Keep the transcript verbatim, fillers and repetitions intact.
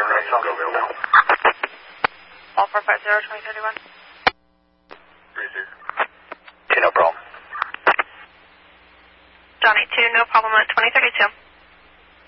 All four five zero twenty thirty one. Two, no problem. Johnny two, no problem at twenty thirty two.